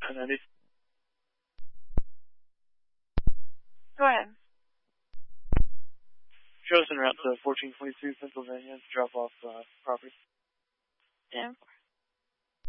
I-90. Go ahead. Chosen route to 1422 Pennsylvania to drop off property. Yeah.